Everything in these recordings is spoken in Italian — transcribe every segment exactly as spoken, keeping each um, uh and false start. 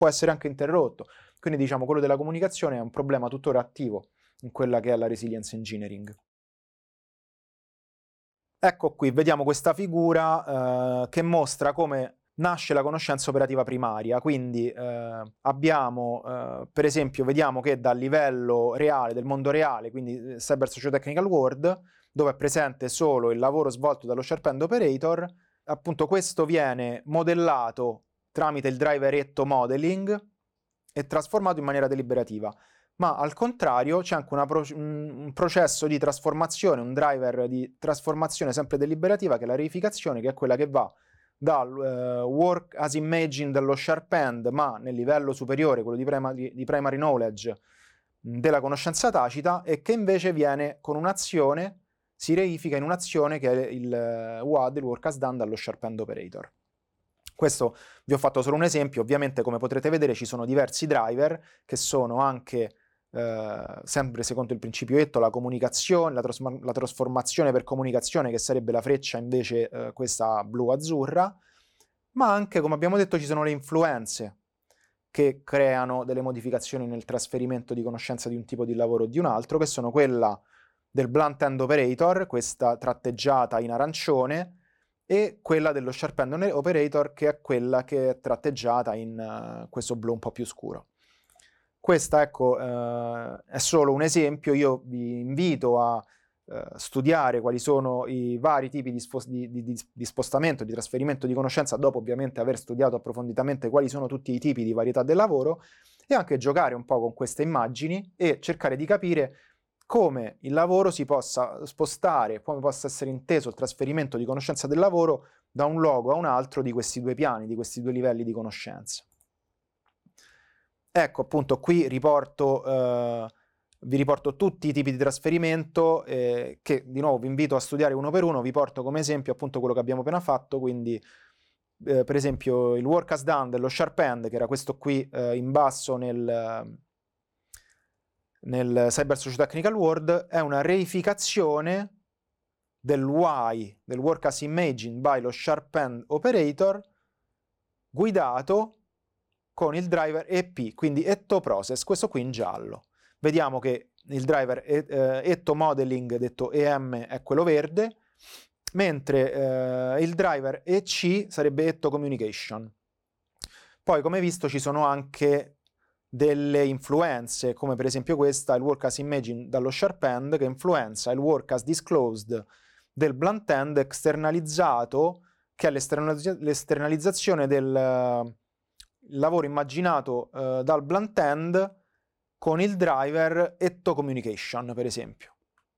può essere anche interrotto. Quindi diciamo quello della comunicazione è un problema tuttora attivo in quella che è la resilience engineering. Ecco qui, vediamo questa figura eh, che mostra come nasce la conoscenza operativa primaria, quindi eh, abbiamo, eh, per esempio, vediamo che dal livello reale, del mondo reale, quindi Cyber Socio-Technical World, dove è presente solo il lavoro svolto dallo Sharp-End Operator, appunto questo viene modellato tramite il driver etto modeling e trasformato in maniera deliberativa. Ma al contrario c'è anche una pro un processo di trasformazione, un driver di trasformazione sempre deliberativa, che è la reificazione, che è quella che va dal uh, work as imagined dello Sharp-End, ma nel livello superiore, quello di primary, di primary knowledge, della conoscenza tacita, e che invece viene con un'azione, si reifica in un'azione che è il uh, W A D, il work as done, dallo Sharp-End Operator. Questo vi ho fatto solo un esempio, ovviamente come potrete vedere ci sono diversi driver che sono anche eh, sempre secondo il principio etto, la comunicazione, la, la trasformazione per comunicazione, che sarebbe la freccia invece eh, questa blu-azzurra, ma anche, come abbiamo detto, ci sono le influenze che creano delle modificazioni nel trasferimento di conoscenza di un tipo di lavoro o di un altro, che sono quella del blunt end operator, questa tratteggiata in arancione, e quella dello Sharp-End Operator, che è quella che è tratteggiata in uh, questo blu un po' più scuro. Questa, ecco, uh, è solo un esempio. Io vi invito a uh, studiare quali sono i vari tipi di, di, di, di spostamento, di trasferimento di conoscenza, dopo ovviamente aver studiato approfonditamente quali sono tutti i tipi di varietà del lavoro, e anche giocare un po' con queste immagini e cercare di capire come il lavoro si possa spostare, come possa essere inteso il trasferimento di conoscenza del lavoro da un luogo a un altro di questi due piani, di questi due livelli di conoscenza. Ecco, appunto, qui riporto, eh, vi riporto tutti i tipi di trasferimento eh, che di nuovo vi invito a studiare uno per uno. Vi porto come esempio appunto quello che abbiamo appena fatto, quindi eh, per esempio il work as done dello Sharp-End, che era questo qui eh, in basso nel... nel Cyber Socio-Technical World, è una reificazione del why, del work as imagined by lo Sharp-End Operator, guidato con il driver E P, quindi etto process, questo qui in giallo. Vediamo che il driver etto modeling, detto E M, è quello verde, mentre eh, il driver E C sarebbe etto communication. Poi, come visto, ci sono anche delle influenze, come per esempio questa, il work as imagined dallo Sharp-End, che influenza il work as disclosed del blunt end externalizzato, che è l'esternalizzazione del uh, lavoro immaginato uh, dal blunt end con il driver etto communication, per esempio.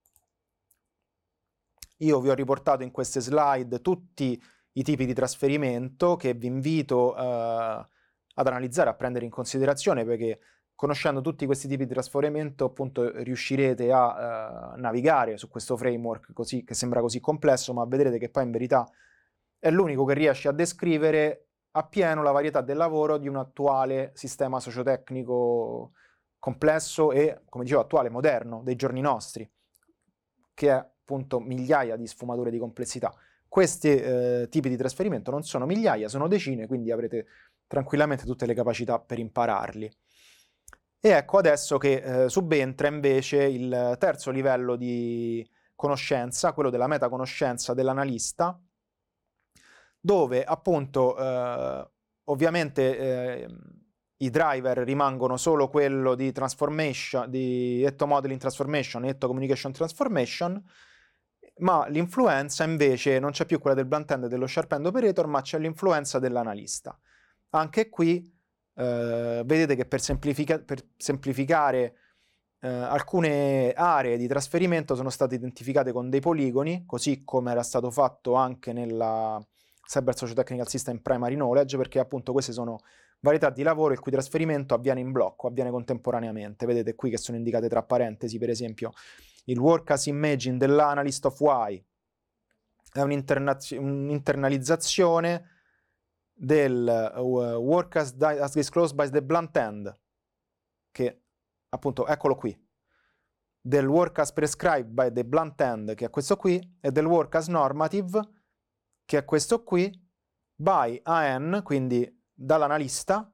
Io vi ho riportato in queste slide tutti i tipi di trasferimento che vi invito uh, ad analizzare, a prendere in considerazione, perché conoscendo tutti questi tipi di trasferimento appunto riuscirete a uh, navigare su questo framework così, che sembra così complesso, ma vedrete che poi in verità è l'unico che riesce a descrivere appieno la varietà del lavoro di un attuale sistema sociotecnico complesso e, come dicevo, attuale, moderno, dei giorni nostri, che è appunto migliaia di sfumature di complessità. Questi eh, tipi di trasferimento non sono migliaia, sono decine, quindi avrete tranquillamente tutte le capacità per impararli. E ecco adesso che eh, subentra invece il terzo livello di conoscenza, quello della metaconoscenza dell'analista, dove appunto eh, ovviamente eh, i driver rimangono solo quello di transformation, di etto modeling transformation e etto communication transformation, ma l'influenza invece non c'è più quella del blunt end e dello Sharp-End Operator, ma c'è l'influenza dell'analista. Anche qui eh, vedete che per, semplifica per semplificare eh, alcune aree di trasferimento sono state identificate con dei poligoni, così come era stato fatto anche nella Cyber Socio-Technical System Primary Knowledge, perché appunto queste sono varietà di lavoro il cui trasferimento avviene in blocco, avviene contemporaneamente. Vedete qui che sono indicate tra parentesi, per esempio, il work as imagine dell'analyst of Y è un'internalizzazione del uh, work as, as disclosed by the blunt end, che appunto eccolo qui, del work as prescribed by the blunt end, che è questo qui, e del work as normative, che è questo qui, by A N, quindi dall'analista,